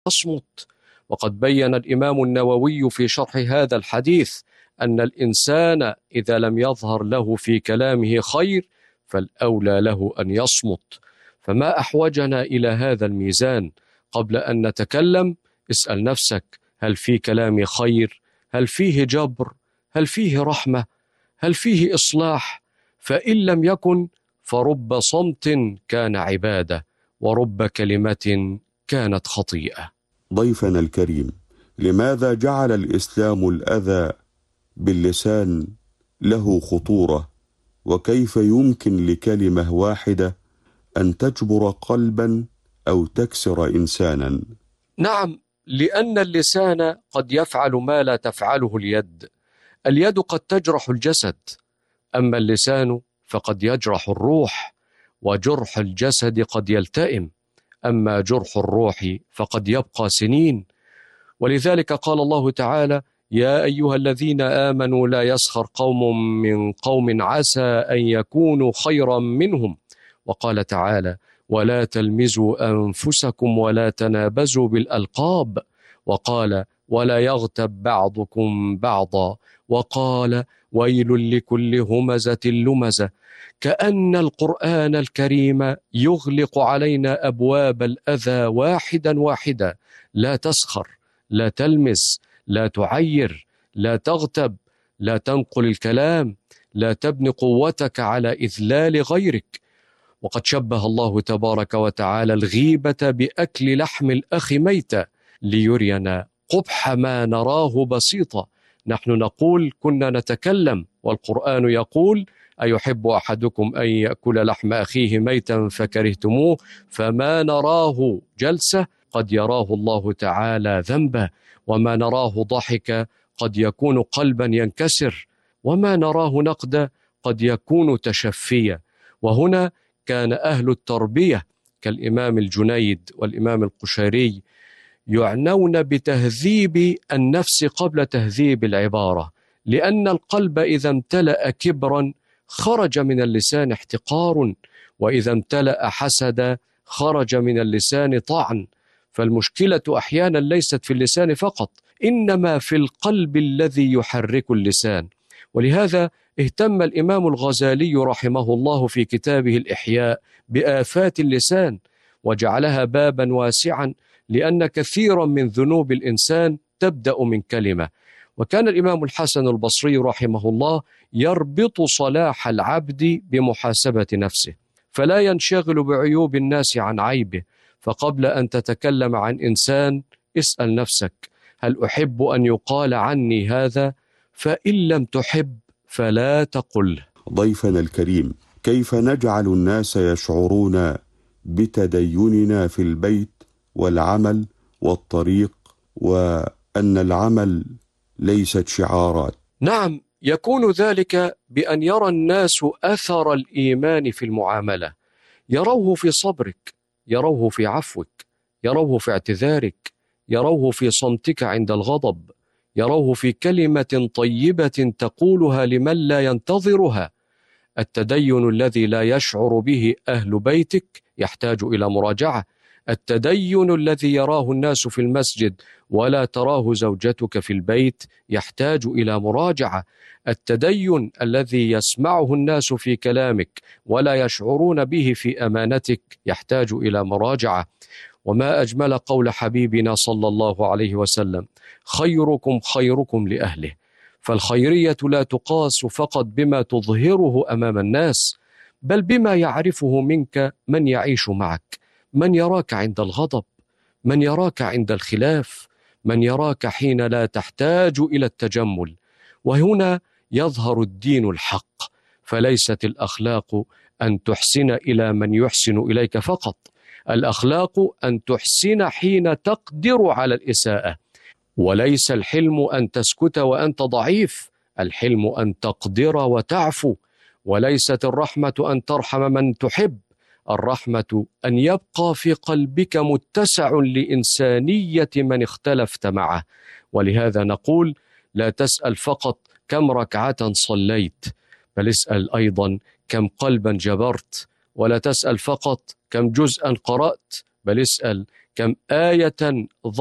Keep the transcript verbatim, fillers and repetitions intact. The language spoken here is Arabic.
تصمت. وقد بين الإمام النووي في شرح هذا الحديث أن الإنسان إذا لم يظهر له في كلامه خير فالأولى له أن يصمت. فما أحوجنا إلى هذا الميزان؟ قبل أن نتكلم اسأل نفسك: هل في كلامي خير؟ هل فيه جبر؟ هل فيه رحمة؟ هل فيه إصلاح؟ فإن لم يكن فرب صمت كان عبادة، ورب كلمة كانت خطيئة. ضيفنا الكريم، لماذا جعل الإسلام الأذى باللسان له خطورة؟ وكيف يمكن لكلمة واحدة أن تجبر قلبا أو تكسر إنسانا؟ نعم، لأن اللسان قد يفعل ما لا تفعله اليد. اليد قد تجرح الجسد، أما اللسان فقد يجرح الروح، وجرح الجسد قد يلتئم، أما جرح الروح فقد يبقى سنين. ولذلك قال الله تعالى: يا أيها الذين آمنوا لا يسخر قوم من قوم عسى أن يكونوا خيرا منهم. وقال تعالى: ولا تلمزوا أنفسكم ولا تنابزوا بالألقاب. وقال: ولا يغتب بعضكم بعضا. وقال: ويل لكل همزة لمزة. كأن القرآن الكريم يغلق علينا أبواب الأذى واحدا واحدا. لا تسخر، لا تلمس، لا تعير، لا تغتب، لا تنقل الكلام، لا تبني قوتك على إذلال غيرك. وقد شبه الله تبارك وتعالى الغيبة بأكل لحم الأخ ميتا ليرينا قبح ما نراه بسيطا. نحن نقول كنا نتكلم، والقرآن يقول: أيحب أحدكم أن يأكل لحم أخيه ميتا فكرهتموه؟ فما نراه جلسة قد يراه الله تعالى ذنبا، وما نراه ضحك قد يكون قلبا ينكسر، وما نراه نقدا قد يكون تشفيا. وهنا كان أهل التربية كالإمام الجنيد والإمام القشيري يعنون بتهذيب النفس قبل تهذيب العبارة، لأن القلب إذا امتلأ كبرا خرج من اللسان احتقار، وإذا امتلأ حسدا خرج من اللسان طعن. فالمشكلة أحيانا ليست في اللسان فقط، إنما في القلب الذي يحرك اللسان. ولهذا اهتم الإمام الغزالي رحمه الله في كتابه الإحياء بآفات اللسان، وجعلها بابا واسعا، لأن كثيرا من ذنوب الإنسان تبدأ من كلمة. وكان الإمام الحسن البصري رحمه الله يربط صلاح العبد بمحاسبة نفسه، فلا ينشغل بعيوب الناس عن عيبه. فقبل أن تتكلم عن إنسان اسأل نفسك: هل أحب أن يقال عني هذا؟ فإن لم تحب فلا تقله. ضيفنا الكريم، كيف نجعل الناس يشعرون بتديننا في البيت والعمل والطريق، وأن العمل ليست شعارات؟ نعم، يكون ذلك بأن يرى الناس أثر الإيمان في المعاملة، يروه في صبرك، يروه في عفوك، يروه في اعتذارك، يروه في صمتك عند الغضب، يروه في كلمة طيبة تقولها لمن لا ينتظرها. التدين الذي لا يشعر به أهل بيتك يحتاج إلى مراجعة. التدين الذي يراه الناس في المسجد ولا تراه زوجتك في البيت يحتاج إلى مراجعة. التدين الذي يسمعه الناس في كلامك ولا يشعرون به في أمانتك يحتاج إلى مراجعة. وما أجمل قول حبيبنا صلى الله عليه وسلم: خيركم خيركم لأهله. فالخيرية لا تقاس فقط بما تظهره أمام الناس، بل بما يعرفه منك من يعيش معك، من يراك عند الغضب، من يراك عند الخلاف، من يراك حين لا تحتاج إلى التجمل. وهنا يظهر الدين الحق. فليست الأخلاق أن تحسن إلى من يحسن إليك فقط، الأخلاق أن تحسن حين تقدر على الإساءة. وليس الحلم أن تسكت وأنت ضعيف، الحلم أن تقدر وتعفو. وليست الرحمة أن ترحم من تحب، الرحمة أن يبقى في قلبك متسع لإنسانية من اختلفت معه. ولهذا نقول: لا تسأل فقط كم ركعة صليت، بل اسأل أيضا كم قلبا جبرت. ولا تسأل فقط كم جزءا قرأت، بل اسأل كم آية